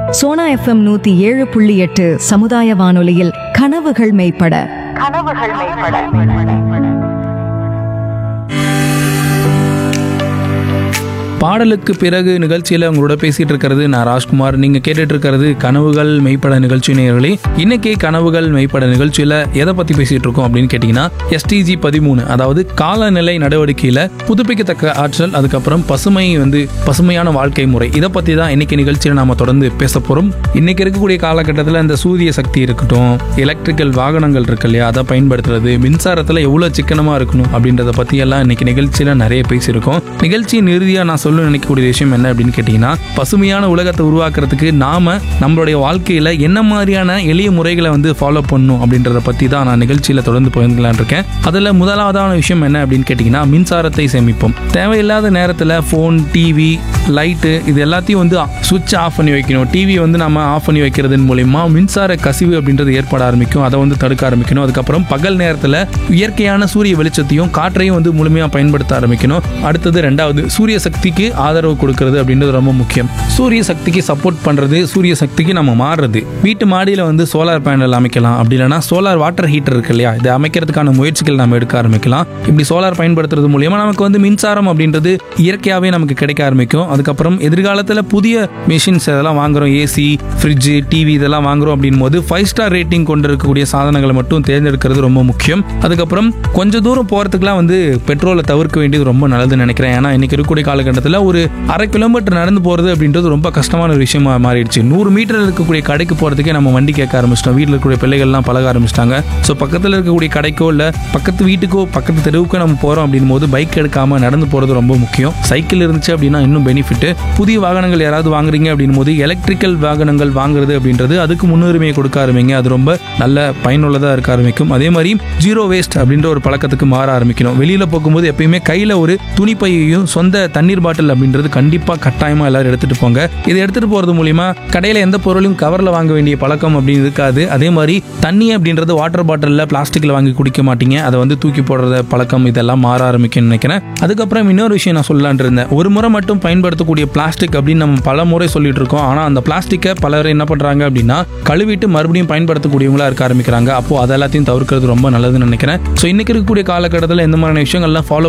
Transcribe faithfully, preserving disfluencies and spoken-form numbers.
Sona FM நூத்தி ஏழு புள்ளி எட்டு சமுதாய வானொலியில் கனவுகள் மெய்ப்பட கனவுகள் மெய்ப்பட பாடலுக்கு பிறகு நிகழ்ச்சியில் உங்களோட பேசிட்டு இருக்கிறது நான் ராஜ்குமார். நீங்க கேட்டுட்டு இருக்கிறது கனவுகள் மெய்ப்பட நிகழ்ச்சி நேயர்களே. இன்னைக்கு கனவுகள் மெய்ப்பட நிகழ்ச்சியில எதை பத்தி பேசிட்டு இருக்கோம் அப்படின்னு கேட்டீங்கன்னா எஸ்டிஜி பதிமூணு, அதாவது காலநிலை நடவடிக்கையில புதுப்பிக்கத்தக்க ஆற்றல், அதுக்கப்புறம் பசுமை வந்து பசுமையான வாழ்க்கை முறை, இதை பத்தி தான் இன்னைக்கு நிகழ்ச்சியில நாம தொடர்ந்து பேச போறோம். இன்னைக்கு இருக்கக்கூடிய காலகட்டத்தில் இந்த சூரிய சக்தி இருக்கட்டும், எலக்ட்ரிக்கல் வாகனங்கள் இருக்கு இல்லையா, அதை பயன்படுத்துறது, மின்சாரத்துல எவ்வளவு சிக்கனமா இருக்கணும் அப்படின்றத பத்தி எல்லாம் இன்னைக்கு நிகழ்ச்சியில நிறைய பேசியிருக்கோம். நிகழ்ச்சியின் இறுதியா நான் சொல்ல நினைக்கக்கூடிய விஷயம் என்ன அப்படின்னு கேட்டீங்கன்னா, பசுமையான உலகத்தை உருவாக்குறதுக்கு நாம நம்மளுடைய வாழ்க்கையில என்ன மாதிரியான எளிய முறைகளை வந்து ஃபாலோ பண்ணணும் அப்படின்றத பத்தி தான் நான் நிகழ்ச்சியில தொடர்ந்து பகிர்ந்துக்கலான் இருக்கேன். அதுல முதலாவதான விஷயம் என்ன அப்படின்னு கேட்டீங்கன்னா, மின்சாரத்தை சேமிப்போம். தேவையில்லாத நேரத்துல போன், டிவி, லைட்டு இது எல்லாத்தையும் வந்து சுவிட்ச் ஆஃப் பண்ணி வைக்கணும். டிவி வந்து நம்ம ஆஃப் பண்ணி வைக்கிறதன் மூலமா மின்சார கசிவு அப்படின்றது ஏற்பட ஆரம்பிக்கும். அதை வந்து தடுக்க ஆரம்பிக்கணும். அதுக்கப்புறம் பகல் நேரத்துல இயற்கையான சூரிய வெளிச்சத்தையும் காற்றையும் வந்து முழுமையா பயன்படுத்த ஆரம்பிக்கணும். அடுத்தது ரெண்டாவது, சூரிய சக்திக்கு ஆதரவு கொடுக்கிறது அப்படின்றது ரொம்ப முக்கியம். சூரிய சக்திக்கு சப்போர்ட் பண்றது, சூரிய சக்திக்கு நம்ம மாறுறது. வீட்டு மாடியில வந்து சோலார் பேனல் அமைக்கலாம். அப்படி இல்லைன்னா சோலார் வாட்டர் ஹீட்டர் இருக்கு இல்லையா, இதை அமைக்கிறதுக்கான முயற்சிகள் நம்ம எடுக்க ஆரம்பிக்கலாம். இப்படி சோலார் பயன்படுத்துறது மூலியமா நமக்கு வந்து மின்சாரம் அப்படின்றது இயற்கையாகவே நமக்கு கிடைக்க ஆரம்பிக்கும். அதுக்கப்புறம் எதிர்காலத்தில் புதிய மிஷின்ஸ் இதெல்லாம் வாங்குறோம், ஏசி, ஃப்ரிட்ஜு, டிவி இதெல்லாம் வாங்குறோம் அப்படின் போது ஃபைவ் ஸ்டார் ரேட்டிங் கொண்டு இருக்கக்கூடிய சாதனங்களை மட்டும் தேர்ந்தெடுக்கிறது ரொம்ப முக்கியம். அதுக்கப்புறம் கொஞ்சம் தூரம் போறதுக்குலாம் வந்து பெட்ரோலை தவிர்க்க வேண்டியது ரொம்ப நல்லதுன்னு நினைக்கிறேன். ஏன்னா இன்னைக்கு இருக்கக்கூடிய காலகட்டத்தில் ஒரு அரை கிலோமீட்டர் நடந்து போறது அப்படின்றது ரொம்ப கஷ்டமான ஒரு விஷயமா மாறிடுச்சு. நூறு மீட்டர் இருக்கக்கூடிய கடைக்கு போறதுக்கே நம்ம வண்டி கேட்க ஆரம்பிச்சிட்டோம். வீட்டில் இருக்கக்கூடிய பிள்ளைகள்லாம் பழக ஆரம்பிச்சிட்டாங்க. ஸோ பக்கத்தில் இருக்கக்கூடிய கடைக்கோ இல்லை பக்கத்து வீட்டுக்கோ பக்கத்து தெருவுக்கோ நம்ம போறோம் அப்படின் போது பைக் எடுக்காம நடந்து போறது ரொம்ப முக்கியம். சைக்கிள் இருந்துச்சு அப்படின்னா இன்னும் பெனிஃபிட். புதிய வாகனங்கள் யாராவது வாங்குறீங்க அப்படின் போது எலக்ட்ரிக்கல் வாகனங்கள் வாங்குறது அப்படின்றது அதுக்கு முன்னுரிமையை கொடுக்க ஆரம்பிங்க. அது ரொம்ப நல்ல பயனுள்ளதா இருக்க ஆரம்பிக்கும். அதே மாதிரி ஜீரோ வேஸ்ட் அப்படின்ற ஒரு பழக்கத்துக்கு மாற ஆரம்பிக்கணும். வெளியில போகும்போது எப்பயுமே கையில ஒரு துணிப்பையையும் சொந்த தண்ணீர் பாட்டில் அப்படின்றது கண்டிப்பா கட்டாயமா எல்லாரும் எடுத்துட்டு போங்க. இதை எடுத்துட்டு போறது மூலியமா கடையில எந்த பொருளையும் கவர்ல வாங்க வேண்டிய பழக்கம் அப்படின்னு இருக்காது. அதே மாதிரி தண்ணி அப்படின்றது வாட்டர் பாட்டில்ல பிளாஸ்டிக்ல வாங்கி குடிக்க மாட்டீங்க. அதை வந்து தூக்கி போடுற பழக்கம் இதெல்லாம் மாற ஆரம்பிக்கும்னு நினைக்கிறேன். அதுக்கப்புறம் இன்னொரு விஷயம் நான் சொல்லலான் இருந்தேன். ஒரு முறை மட்டும் பயன்படுத்தக்கூடிய பிளாஸ்டிக் அப்படின்னு நம்ம பல முறை சொல்லிட்டு இருக்கோம். ஆனா அந்த பிளாஸ்டிக்கை பலர் என்ன பண்றாங்க அப்படின்னா கழுவிட்டு மறுபடியும் பயன்படுத்தக்கூடியவங்களா இருக்க ஆரம்பிக்கிறாங்க. அப்போ அது எல்லாத்தையும் தவிர்க்கிறது ரொம்ப நல்லதுன்னு நினைக்கிறேன். ஸோ இன்னைக்கு இருக்கக்கூடிய காலகட்டத்தில் இந்த மாதிரியான விஷயங்கள்லாம் ஃபாலோ